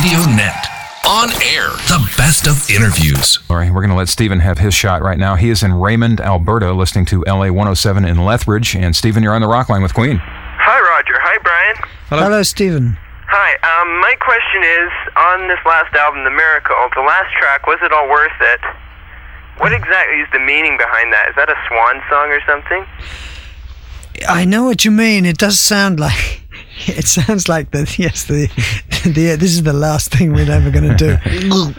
Radio Net. On air, the best of interviews. All right, we're going to let Stephen have his shot right now. He is in Raymond, Alberta, listening to LA 107 in Lethbridge. And Stephen, you're on the rock line with Queen. Hi, Roger. Hi, Brian. Hello, Stephen. Hi. My question is, on this last album, The Miracle, the last track, Was It All Worth It? What exactly is the meaning behind that? Is that a swan song or something? I know what you mean. It does sound like... It sounds like this is the last thing we're ever going to do.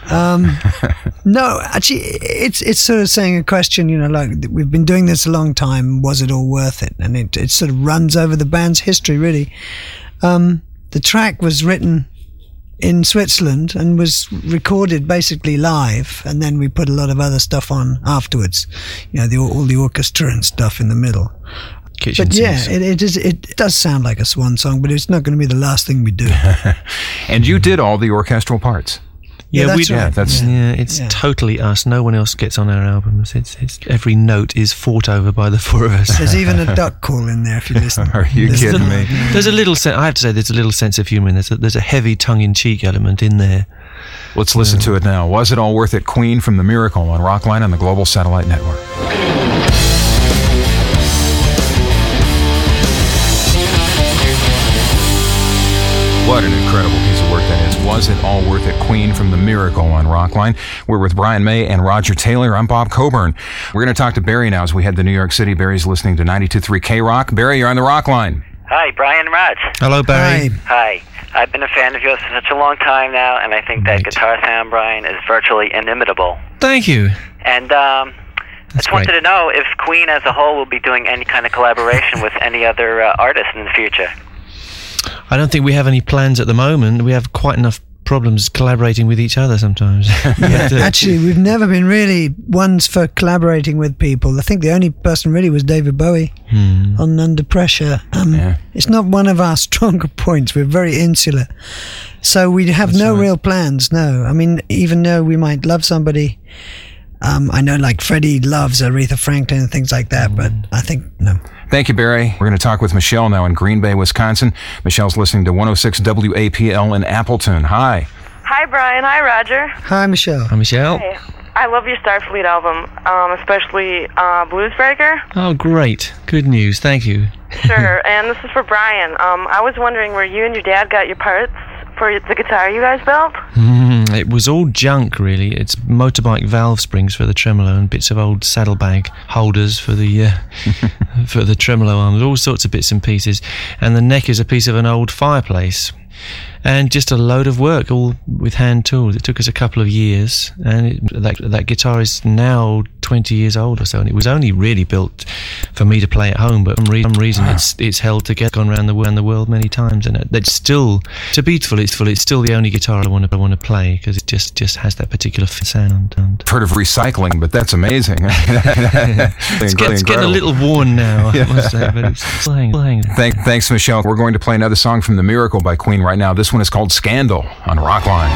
No, actually, it's sort of saying a question, like, we've been doing this a long time, was it all worth it? And it sort of runs over the band's history, really. The track was written in Switzerland and was recorded basically live, and then we put a lot of other stuff on afterwards, all the orchestra and stuff in the middle. Kitchen but yeah, scenes. It does sound like a swan song, but it's not going to be the last thing we do. And you did all the orchestral parts. Yeah, we did. It's totally us. No one else gets on our albums. It's every note is fought over by the four of us. There's even a duck call in there if you listen. Are you kidding me? There's a little I have to say, there's a little sense of humour in there. There's a heavy tongue-in-cheek element in there. Let's listen to it now. Was It All Worth It? Queen from The Miracle on Rockline on the Global Satellite Network. What an incredible piece of work that is. Was It All Worth It? Queen from The Miracle on Rockline. We're with Brian May and Roger Taylor. I'm Bob Coburn. We're going to talk to Barry now as we head to New York City. Barry's listening to 92.3 K-Rock. Barry, you're on the Rockline. Hi, Brian Raj. Hello, Barry. Hi. I've been a fan of yours for such a long time now, and I think that guitar sound, Brian, is virtually inimitable. Thank you. And I just wanted to know if Queen as a whole will be doing any kind of collaboration with any other artists in the future. I don't think we have any plans at the moment. We have quite enough problems collaborating with each other sometimes. Actually, we've never been really ones for collaborating with people. I think the only person really was David Bowie on Under Pressure. It's not one of our stronger points. We're very insular. So we have real plans, no. I mean, even though we might love somebody, I know like Freddie loves Aretha Franklin and things like that, but I think no. Thank you, Barry. We're going to talk with Michelle now in Green Bay, Wisconsin. Michelle's listening to 106 WAPL in Appleton. Hi. Hi, Brian. Hi, Roger. Hi, Michelle. Hi, Michelle. Hey. I love your Starfleet album, especially Bluesbreaker. Oh, great. Good news. Thank you. Sure. And this is for Brian. I was wondering where you and your dad got your parts for the guitar you guys built? It was all junk, really. It's motorbike valve springs for the tremolo and bits of old saddlebag holders for the for the tremolo arms, all sorts of bits and pieces. And the neck is a piece of an old fireplace. And just a load of work, all with hand tools. It took us a couple of years, and that guitar is now 20 years old or so, and it was only really built for me to play at home, but for some reason it's held together, gone around the world many times, and it's still, to be full, it's still the only guitar I want to play, because it just has that particular sound. I've heard of recycling, but that's amazing. It's getting a little worn now, I must say, but it's still hanging. Thanks, Michelle. We're going to play another song from The Miracle by Queen right now. This one is called Scandal on Rockline.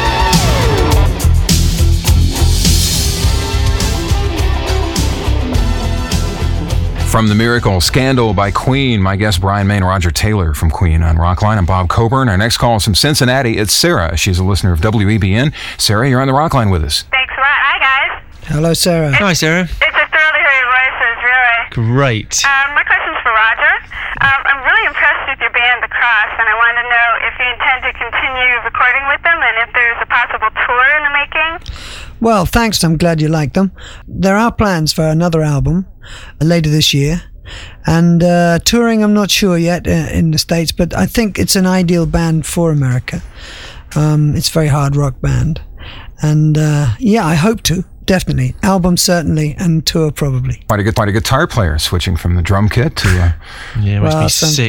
From The Miracle, Scandal by Queen. My guest, Brian May and Roger Taylor from Queen on Rockline. I'm Bob Coburn. Our next call is from Cincinnati. It's Sarah. She's a listener of WEBN. Sarah, you're on the Rockline with us. Thanks a lot. Hi, guys. Hello, Sarah. Hi, Sarah. It's a thrill to hear your voices, really. Great. My question's for Roger. I'm really impressed with your band, The Cross, and I wanted to know if you intend to continue recording with them and if there's a possible tour in the making. Well, thanks. I'm glad you like them. There are plans for another album later this year. And touring, I'm not sure yet in the States, but I think it's an ideal band for America. It's a very hard rock band. And I hope to. Definitely. Album certainly, and tour probably. Quite a guitar player, switching from the drum kit to... Yeah, must be sick.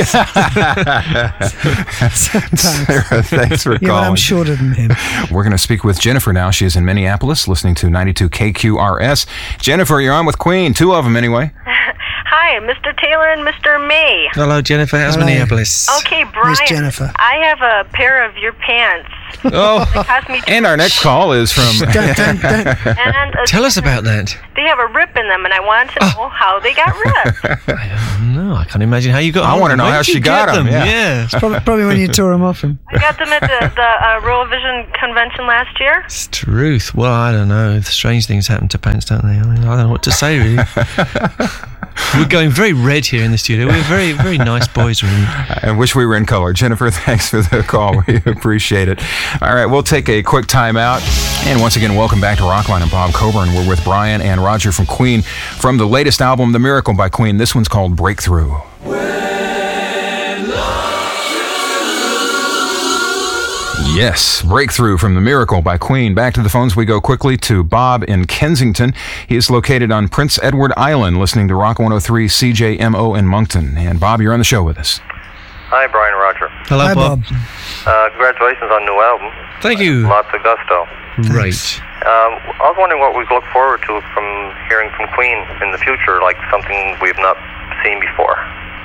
Sarah, thanks for calling. But I'm shorter than him. We're going to speak with Jennifer now. She is in Minneapolis, listening to 92 KQRS. Jennifer, you're on with Queen. Two of them, anyway. Hi, Mr. Taylor and Mr. May. Hello, Jennifer. How's Minneapolis? Okay, Brian. Miss Jennifer. I have a pair of your pants Oh, It cost me and our next call is from... and Tell us about that. They have a rip in them, and I want to know how they got ripped. No, I can't imagine how you got. I want to know how she got them. Yeah. Probably when you tore them off him. I got them at the Rural Vision Convention last year. It's truth. Well, I don't know. Strange things happen to pants, don't they? I mean, I don't know what to say, really. We're going very red here in the studio. We're very, very nice boys, really. I wish we were in color. Jennifer, thanks for the call. We appreciate it. All right, we'll take a quick time out. And once again, welcome back to Rockline and Bob Coburn. We're with Brian and Roger from Queen from the latest album, The Miracle by Queen. This one's called Breakthrough. Yes, Breakthrough from The Miracle by Queen. Back to the phones we go quickly to Bob in Kensington. He is located on Prince Edward Island, listening to Rock 103 CJMO in Moncton. And Bob, you're on the show with us. Hi, Brian Roger. Hello, Hi, Bob. Congratulations on the new album. Thank you. Lots of gusto. Right. I was wondering what we look forward to from hearing from Queen in the future, like something we've not seen before.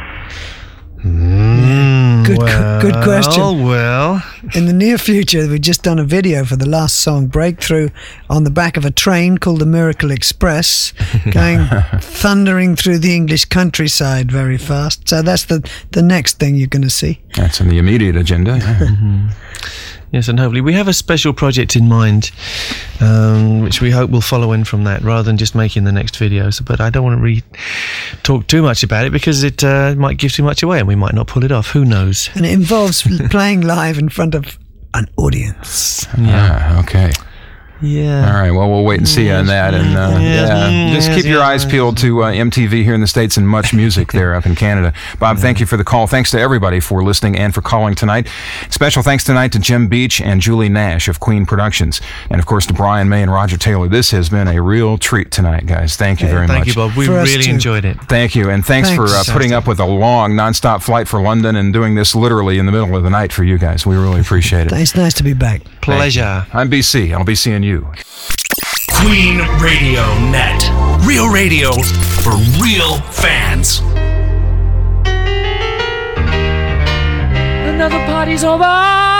Good question. Well. In the near future, we've just done a video for the last song, Breakthrough, on the back of a train called the Miracle Express, going thundering through the English countryside very fast. So that's the next thing you're going to see. That's in the immediate agenda. Yeah. Yes, and hopefully we have a special project in mind, which we hope will follow in from that, rather than just making the next video. So, but I don't want to talk too much about it because it might give too much away, and we might not pull it off. Who knows? And it involves playing live in front of an audience. Yeah. Okay. Yeah. All right. Well, we'll wait and see on that. And just keep your eyes peeled to MTV here in the States and Much Music there up in Canada. Bob, thank you for the call. Thanks to everybody for listening and for calling tonight. Special thanks tonight to Jim Beach and Julie Nash of Queen Productions. And, of course, to Brian May and Roger Taylor. This has been a real treat tonight, guys. Thank you very much. Thank you, Bob. We really enjoyed it. Thank you. And thanks for putting up with a long, nonstop flight for London and doing this literally in the middle of the night for you guys. We really appreciate it. It's nice to be back. Pleasure. I'm BC. I'll be seeing you. Queen Radio Net. Real radio for real fans. Another party's over.